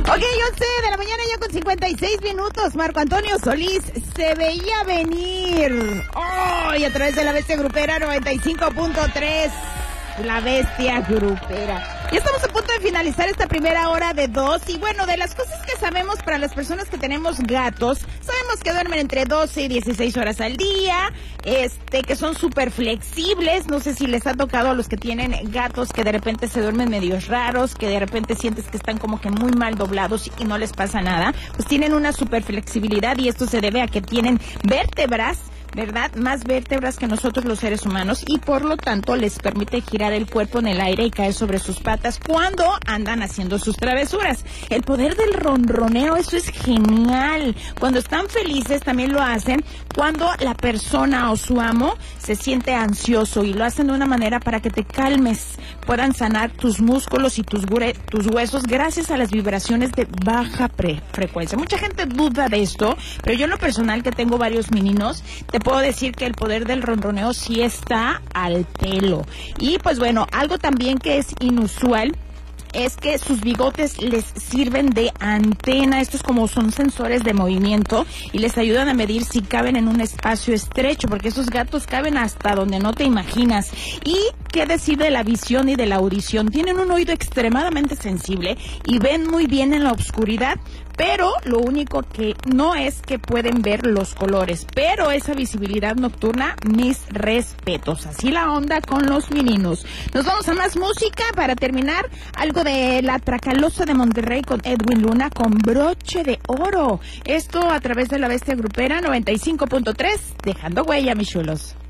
Ok, 11 de la mañana ya con 56 minutos. Marco Antonio Solís se veía venir. Oh, y a través de la Bestia Grupera 95.3. La Bestia Grupera. Ya estamos a punto de finalizar esta primera hora de 2. Y bueno, de las cosas que sabemos para las personas que tenemos gatos, sabemos que duermen entre 12 y 16 horas al día, que son súper flexibles. No sé si les ha tocado a los que tienen gatos que de repente se duermen medios raros, que de repente sientes que están como que muy mal doblados y no les pasa nada. Pues tienen una súper flexibilidad y esto se debe a que tienen vértebras, ¿verdad? Más vértebras que nosotros los seres humanos y por lo tanto les permite girar el cuerpo en el aire y caer sobre sus patas cuando andan haciendo sus travesuras. El poder del ronroneo, eso es genial. Cuando están felices también lo hacen cuando la persona o su amo se siente ansioso y lo hacen de una manera para que te calmes, puedan sanar tus músculos y tus huesos gracias a las vibraciones de baja frecuencia. Mucha gente duda de esto, pero yo en lo personal que tengo varios meninos, te puedo decir que el poder del ronroneo sí está al pelo. Y pues bueno, algo también que es inusual es que sus bigotes les sirven de antena. Estos como son sensores de movimiento y les ayudan a medir si caben en un espacio estrecho, porque esos gatos caben hasta donde no te imaginas. Y qué decir de la visión y de la audición. Tienen un oído extremadamente sensible y ven muy bien en la oscuridad, pero lo único que no es que pueden ver los colores, pero esa visibilidad nocturna, mis respetos. Así la onda con los meninos. Nos vamos a más música para terminar. Algo de La Tracalosa de Monterrey con Edwin Luna con Broche de Oro. Esto a través de la Bestia Grupera 95.3, dejando huella, mis chulos.